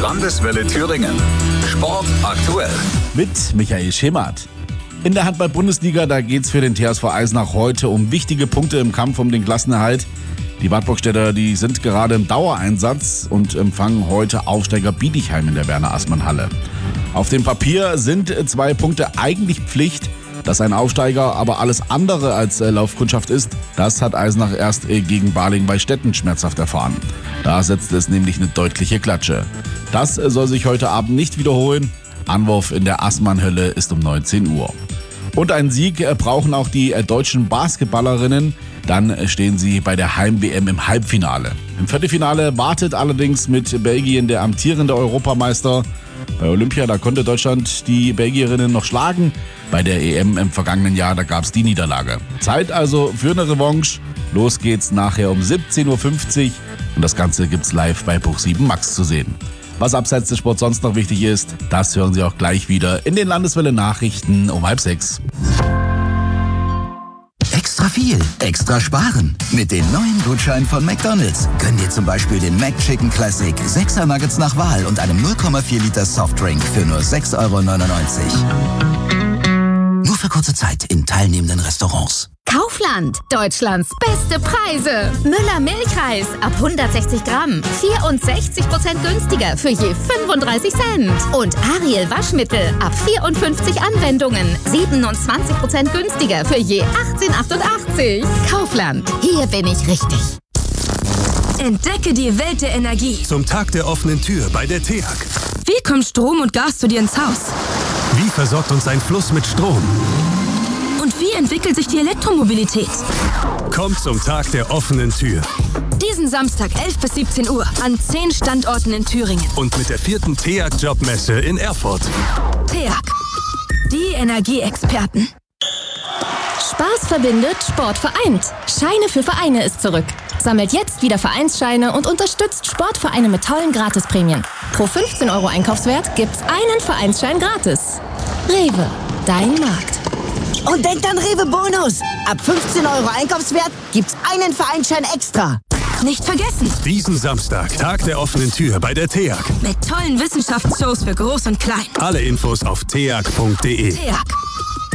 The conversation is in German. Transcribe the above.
Landeswelle Thüringen. Sport aktuell. Mit Michael Schemert. In der Handball-Bundesliga, da geht's für den TSV Eisenach heute um wichtige Punkte im Kampf um den Klassenerhalt. Die Wartburgstädter, die sind gerade im Dauereinsatz und empfangen heute Aufsteiger Bietigheim in der Werner-Assmann-Halle. Auf dem Papier sind 2 Punkte eigentlich Pflicht. Dass ein Aufsteiger aber alles andere als Laufkundschaft ist, das hat Eisenach erst gegen Baling bei Stetten schmerzhaft erfahren. Da setzte es nämlich eine deutliche Klatsche. Das soll sich heute Abend nicht wiederholen. Anwurf in der Assmann-Hölle ist um 19 Uhr. Und einen Sieg brauchen auch die deutschen Basketballerinnen. Dann stehen sie bei der Heim-WM im Halbfinale. Im Viertelfinale wartet allerdings mit Belgien der amtierende Europameister. Bei Olympia, da konnte Deutschland die Belgierinnen noch schlagen. Bei der EM im vergangenen Jahr, da gab es die Niederlage. Zeit also für eine Revanche. Los geht's nachher um 17.50 Uhr und das Ganze gibt's live bei Buch 7 Max zu sehen. Was abseits des Sports sonst noch wichtig ist, das hören Sie auch gleich wieder in den Landeswelle-Nachrichten um 5:30. Extra viel, extra sparen. Mit den neuen Gutscheinen von McDonald's können dir zum Beispiel den McChicken Classic 6er Nuggets nach Wahl und einem 0,4 Liter Softdrink für nur 6,99 €. Nur für kurze Zeit in teilnehmenden Restaurants. Kaufland, Deutschlands beste Preise. Müller Milchreis ab 160 Gramm, 64% günstiger für je 35 Cent. Und Ariel Waschmittel ab 54 Anwendungen, 27% günstiger für je 18,88 €. Kaufland, hier bin ich richtig. Entdecke die Welt der Energie. Zum Tag der offenen Tür bei der TEAG. Wie kommt Strom und Gas zu dir ins Haus? Wie versorgt uns ein Fluss mit Strom? Und wie entwickelt sich die Elektromobilität? Kommt zum Tag der offenen Tür. Diesen Samstag 11 bis 17 Uhr an 10 Standorten in Thüringen. Und mit der 4. TEAG-Jobmesse in Erfurt. TEAG, die Energieexperten. Spaß verbindet, Sport vereint. Scheine für Vereine ist zurück. Sammelt jetzt wieder Vereinsscheine und unterstützt Sportvereine mit tollen Gratisprämien. Pro 15 € Einkaufswert gibt's einen Vereinsschein gratis. Rewe, dein Markt. Und denkt an Rewe Bonus. Ab 15 € Einkaufswert gibt's einen Vereinsschein extra. Nicht vergessen. Diesen Samstag, Tag der offenen Tür bei der TEAG. Mit tollen Wissenschaftsshows für Groß und Klein. Alle Infos auf teag.de. TEAG.